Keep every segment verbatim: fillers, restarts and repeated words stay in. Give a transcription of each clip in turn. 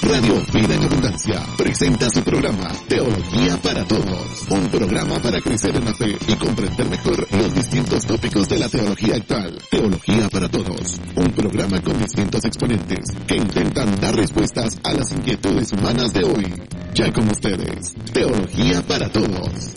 Radio Vida en Abundancia presenta su programa Teología para Todos, un programa para crecer en la fe y comprender mejor los distintos tópicos de la teología actual. Teología para Todos, un programa con distintos exponentes que intentan dar respuestas a las inquietudes humanas de hoy. Ya con ustedes, Teología para Todos.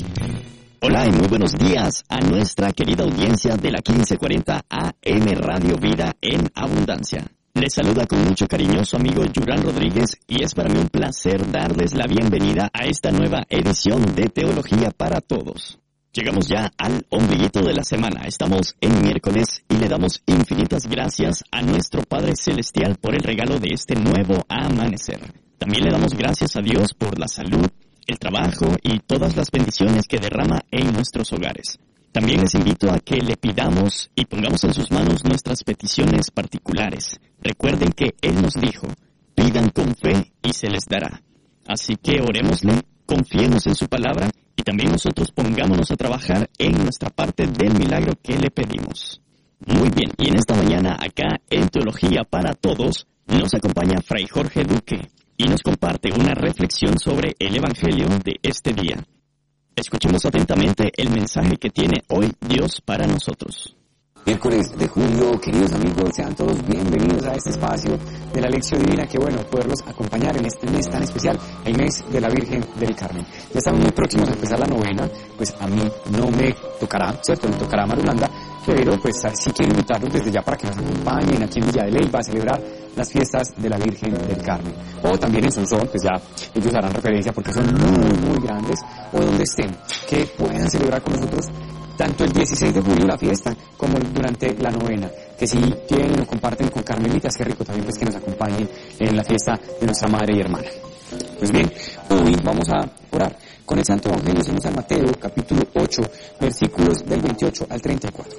Hola y muy buenos días a nuestra querida audiencia de la quince cuarenta A M Radio Vida en Abundancia. Les saluda con mucho cariño su amigo Yurán Rodríguez y es para mí un placer darles la bienvenida a esta nueva edición de Teología para Todos. Llegamos ya al ombliguito de la semana, estamos en miércoles y le damos infinitas gracias a nuestro Padre Celestial por el regalo de este nuevo amanecer. También le damos gracias a Dios por la salud, el trabajo y todas las bendiciones que derrama en nuestros hogares. También les invito a que le pidamos y pongamos en sus manos nuestras peticiones particulares. Recuerden que Él nos dijo, pidan con fe y se les dará. Así que orémosle, confiemos en su palabra y también nosotros pongámonos a trabajar en nuestra parte del milagro que le pedimos. Muy bien, y en esta mañana acá en Teología para Todos nos acompaña Fray Jorge Duque y nos comparte una reflexión sobre el Evangelio de este día. Escuchemos atentamente el mensaje que tiene hoy Dios para nosotros. Miércoles de julio, queridos amigos, sean todos bienvenidos a este espacio de la Lección Divina. Qué bueno poderlos acompañar en este mes tan especial, el mes de la Virgen del Carmen. Ya estamos muy próximos a empezar la novena, pues a mí no me tocará, ¿cierto? Me tocará Marulanda, pero pues sí quiero invitarlos desde ya para que nos acompañen aquí en Villa de Leyva a celebrar las fiestas de la Virgen del Carmen. O también en Sonsón, pues ya ellos harán referencia porque son muy, muy grandes, o donde estén, que puedan celebrar con nosotros tanto el dieciséis de julio la fiesta como durante la novena, que si tienen o comparten con Carmelitas, qué rico también pues que nos acompañen en la fiesta de nuestra madre y hermana. Pues bien, hoy vamos a orar con el Santo Evangelio según San Mateo, capítulo ocho, versículos del veintiocho al treinta y cuatro.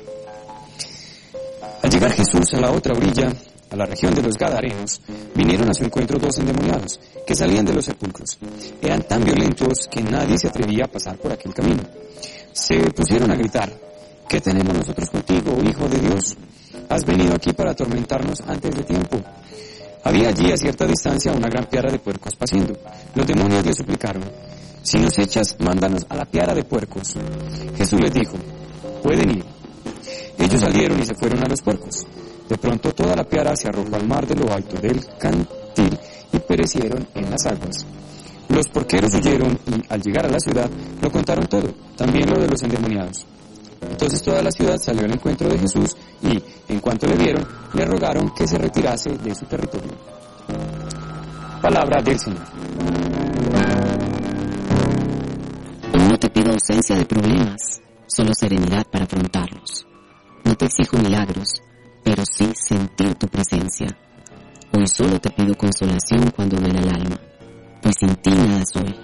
Al llegar Jesús a la otra orilla, a la región de los Gadarenos, vinieron a su encuentro dos endemoniados que salían de los sepulcros. Eran tan violentos que nadie se atrevía a pasar por aquel camino. Se pusieron a gritar, ¿qué tenemos nosotros contigo, Hijo de Dios? ¿Has venido aquí para atormentarnos antes de tiempo? Había allí a cierta distancia una gran piara de puercos paciendo. Los demonios le suplicaron, si nos echas, mándanos a la piara de puercos. Jesús les dijo, pueden ir. Ellos salieron y se fueron a los puercos. De pronto toda la piara se arrojó al mar de lo alto del cantil y perecieron en las aguas. Los porqueros huyeron y, al llegar a la ciudad, lo contaron todo, también lo de los endemoniados. Entonces toda la ciudad salió al encuentro de Jesús y, en cuanto le vieron, le rogaron que se retirase de su territorio. Palabra del Señor. No te pido ausencia de problemas, solo serenidad para afrontarlos. No te exijo milagros, pero sí sentir tu presencia. Hoy solo te pido consolación cuando duele el alma, pues sin ti nada soy.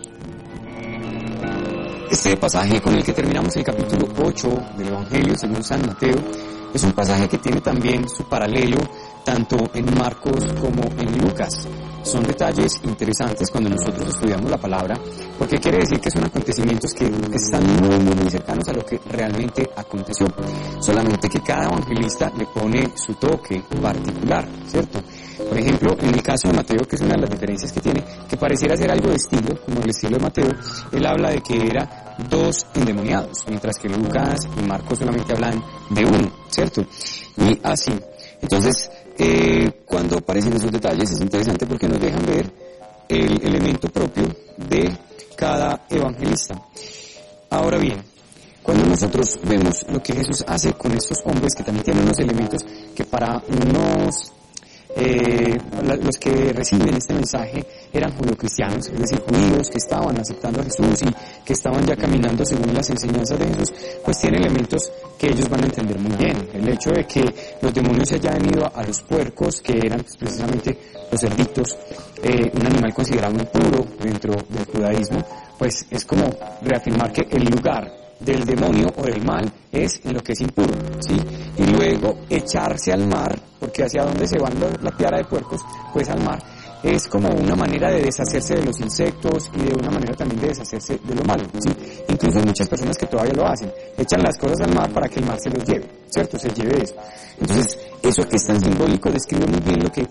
Este pasaje con el que terminamos el capítulo ocho del Evangelio según San Mateo es un pasaje que tiene también su paralelo tanto en Marcos como en Lucas. Son detalles interesantes cuando nosotros estudiamos la palabra, porque quiere decir que son acontecimientos que, que están muy, muy, muy cercanos a lo que realmente aconteció. Solamente que cada evangelista le pone su toque particular, ¿cierto? Por ejemplo, en el caso de Mateo, que es una de las diferencias que tiene, que pareciera ser algo de estilo, como el estilo de Mateo, él habla de que era dos endemoniados, mientras que Lucas y Marcos solamente hablan de uno, ¿cierto? Y así. Entonces, eh, cuando aparecen esos detalles es interesante porque nos dejan ver el elemento propio de cada evangelista. Ahora bien, cuando nosotros vemos lo que Jesús hace con estos hombres que también tienen unos elementos que para unos Eh, los que reciben este mensaje eran judeocristianos, es decir, judíos que estaban aceptando a Jesús y que estaban ya caminando según las enseñanzas de Jesús, pues tiene elementos que ellos van a entender muy bien. El hecho de que los demonios se hayan ido a los puercos, que eran pues, precisamente los cerditos, eh, un animal considerado impuro dentro del judaísmo, pues es como reafirmar que el lugar del demonio o del mal es en lo que es impuro, ¿sí? Y luego echarse al mar, porque hacia dónde se van la piara de puercos, pues al mar, es como una manera de deshacerse de los insectos y de una manera también de deshacerse de lo malo, ¿sí? Incluso hay muchas personas que todavía lo hacen, echan las cosas al mar para que el mar se los lleve, ¿cierto? Se lleve eso. Entonces, eso que es tan simbólico describe muy bien lo que